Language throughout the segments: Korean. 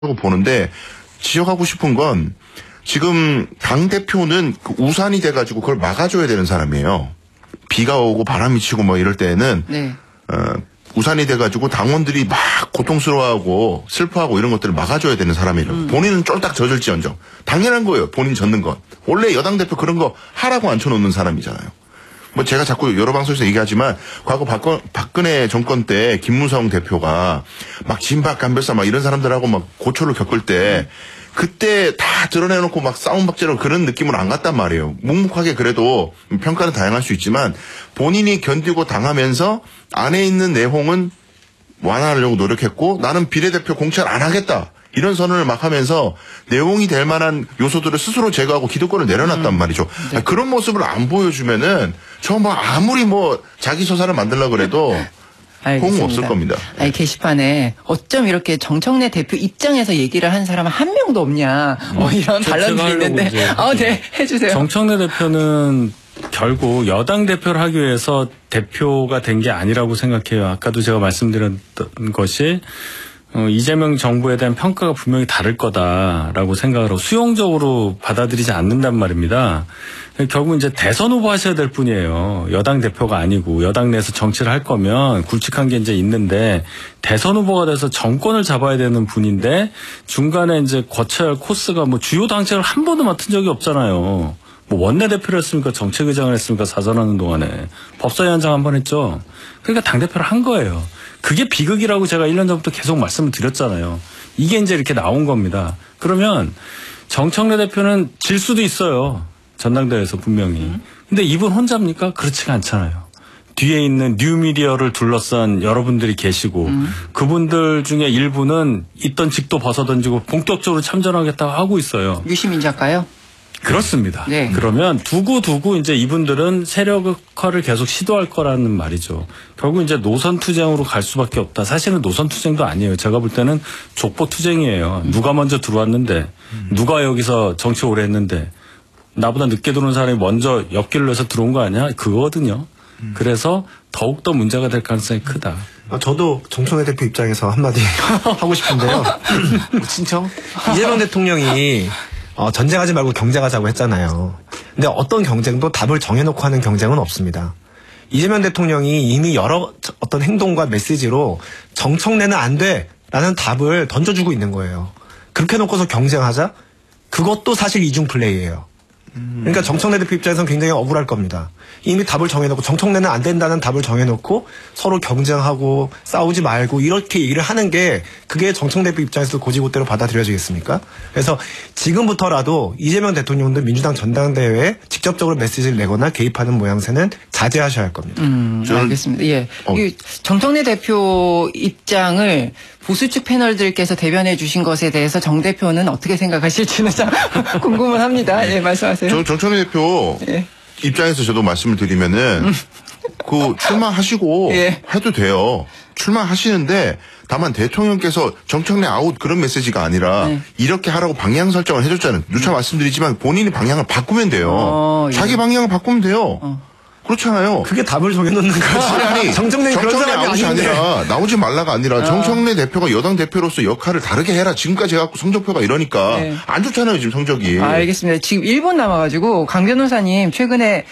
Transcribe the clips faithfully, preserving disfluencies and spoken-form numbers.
보는데 지적하고 싶은 건 지금 당대표는 그 우산이 돼가지고 그걸 막아줘야 되는 사람이에요. 비가 오고 바람이 치고 뭐 이럴 때는 네. 어, 우산이 돼가지고 당원들이 막 고통스러워하고 슬퍼하고 이런 것들을 막아줘야 되는 사람이에요. 음. 본인은 쫄딱 젖을지언정. 당연한 거예요. 본인 젖는 건. 원래 여당 대표 그런 거 하라고 앉혀놓는 사람이잖아요. 뭐 제가 자꾸 여러 방송에서 얘기하지만 과거 박건, 박근혜 정권 때 김무성 대표가 막 진박 간별사 막 이런 사람들하고 막 고초를 겪을 때 그때 다 드러내놓고 막 싸움박질하고 그런 느낌은 안 갔단 말이에요. 묵묵하게 그래도 평가는 다양할 수 있지만 본인이 견디고 당하면서 안에 있는 내용은 완화하려고 노력했고 나는 비례대표 공천 안 하겠다. 이런 선언을 막 하면서 내용이 될 만한 요소들을 스스로 제거하고 기득권을 내려놨단 말이죠. 네. 아니, 그런 모습을 안 보여주면은 저 뭐 아무리 뭐 자기 소사를 만들려고 그래도 호응 없을 겁니다. 아니, 게시판에 어쩜 이렇게 정청래 대표 입장에서 얘기를 한 사람은 한 명도 없냐. 뭐 음, 이런 반론도 있는데. 아, 네. 해주세요. 정청래 대표는 결국 여당 대표를 하기 위해서 대표가 된 게 아니라고 생각해요. 아까도 제가 말씀드렸던 것이 어, 이재명 정부에 대한 평가가 분명히 다를 거다라고 생각을 하고 수용적으로 받아들이지 않는단 말입니다. 결국 이제 대선 후보 하셔야 될 뿐이에요. 여당 대표가 아니고 여당 내에서 정치를 할 거면 굵직한 게 이제 있는데 대선 후보가 돼서 정권을 잡아야 되는 분인데 중간에 이제 거쳐야 할 코스가 뭐 주요 당책을 한 번도 맡은 적이 없잖아요. 뭐 원내대표를 했습니까? 정책의장을 했습니까? 사선하는 동안에. 법사위원장 한 번 했죠. 그러니까 당대표를 한 거예요. 그게 비극이라고 제가 일 년 전부터 계속 말씀을 드렸잖아요. 이게 이제 이렇게 나온 겁니다. 그러면 정청래 대표는 질 수도 있어요. 전당대회에서 분명히. 근데 이분 혼자입니까? 그렇지가 않잖아요. 뒤에 있는 뉴미디어를 둘러싼 여러분들이 계시고 음. 그분들 중에 일부는 있던 직도 벗어던지고 본격적으로 참전하겠다고 하고 있어요. 유시민 작가요? 그렇습니다. 네. 그러면 두고두고 이제 이분들은 세력화를 계속 시도할 거라는 말이죠. 결국 이제 노선 투쟁으로 갈 수밖에 없다. 사실은 노선 투쟁도 아니에요. 제가 볼 때는 족보 투쟁이에요. 음. 누가 먼저 들어왔는데 음. 누가 여기서 정치 오래 했는데 나보다 늦게 들어온 사람이 먼저 옆길을 내서 들어온 거 아니야? 그거거든요. 음. 그래서 더욱더 문제가 될 가능성이 크다. 아, 저도 정청래 대표 입장에서 한마디 하고 싶은데요. 진짜? 이재명 대통령이 어, 전쟁하지 말고 경쟁하자고 했잖아요. 근데 어떤 경쟁도 답을 정해놓고 하는 경쟁은 없습니다. 이재명 대통령이 이미 여러 어떤 행동과 메시지로 정청래는 안 돼 라는 답을 던져주고 있는 거예요. 그렇게 놓고서 경쟁하자? 그것도 사실 이중 플레이예요. 그러니까 정청래 대표 입장에서는 굉장히 억울할 겁니다. 이미 답을 정해놓고 정청래는 안 된다는 답을 정해놓고 서로 경쟁하고 싸우지 말고 이렇게 얘기를 하는 게 그게 정청래 대표 입장에서 고지고대로 받아들여지겠습니까? 그래서 지금부터라도 이재명 대통령도 민주당 전당대회에 직접적으로 메시지를 내거나 개입하는 모양새는 자제하셔야 할 겁니다. 음, 알겠습니다. 예, 어. 정청래 대표 입장을 보수 측 패널들께서 대변해 주신 것에 대해서 정 대표는 어떻게 생각하실지는 참 궁금은 합니다. 예, 말씀하세요. 정, 정청래 대표 예. 입장에서 저도 말씀을 드리면은 음. 그 출마하시고 예. 해도 돼요. 출마하시는데 다만 대통령께서 정청래 아웃 그런 메시지가 아니라 네. 이렇게 하라고 방향 설정을 해줬잖아요. 누차 음. 말씀드리지만 본인이 방향을 바꾸면 돼요. 어, 예. 자기 방향을 바꾸면 돼요. 어. 그렇잖아요. 그게 답을 정해놓는 거지. 아니, 정청래 정청래 아웃이 아니라 나오지 말라가 아니라 어. 정청래 대표가 여당 대표로서 역할을 다르게 해라. 지금까지 해갖고 성적표가 이러니까 네. 안 좋잖아요. 지금 성적이. 아, 알겠습니다. 지금 일 분 남아가지고 강 변호사님 최근에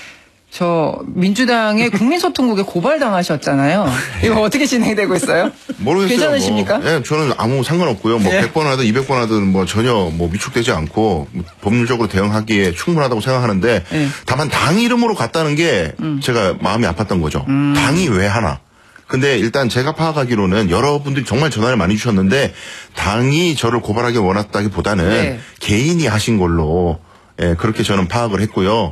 저 민주당의 국민소통국에 고발당하셨잖아요. 이거 어떻게 진행되고 있어요? 모르겠어요. 괜찮으십니까? 뭐. 네, 저는 아무 상관없고요. 뭐 네. 백 번 하든 이백 번 하든 뭐 전혀 뭐 위축되지 않고 법률적으로 대응하기에 충분하다고 생각하는데 네. 다만 당 이름으로 갔다는 게 음. 제가 마음이 아팠던 거죠. 음. 당이 왜 하나? 근데 일단 제가 파악하기로는 여러분들이 정말 전화를 많이 주셨는데 당이 저를 고발하기 원했다기보다는 네. 개인이 하신 걸로 예, 그렇게 저는 파악을 했고요.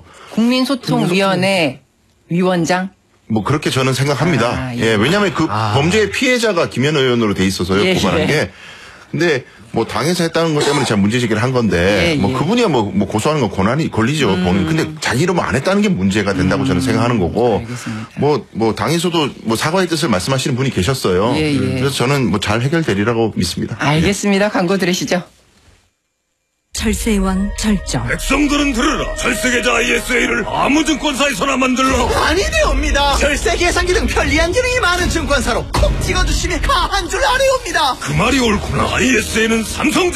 국민소통위원회 위원장? 뭐 그렇게 저는 생각합니다. 아, 예. 예, 왜냐하면 그 아. 범죄의 피해자가 김현 의원으로 돼 있어서요. 예, 고발한 예. 게. 근데 뭐 당에서 했다는 것 때문에 제가 문제 제기를 한 건데 예, 뭐 예. 그분이야 뭐, 뭐 고소하는 건 권한이 걸리죠. 음. 본인. 근데 자기 이름 안 했다는 게 문제가 된다고 음. 저는 생각하는 거고. 뭐뭐 뭐 당에서도 뭐 사과의 뜻을 말씀하시는 분이 계셨어요. 예, 예. 그래서 저는 뭐 잘 해결되리라고 믿습니다. 알겠습니다. 예. 광고 들으시죠. 절세의 왕 절정. 백성들은 들으라. 절세계좌 아이에스에이를 아무 증권사에서나 만들라. 아니되옵니다. 절세 계산기 등 편리한 기능이 많은 증권사로 콕 찍어주시면 가한 줄 아래옵니다. 그 말이 옳구나. 아이에스에이는 삼성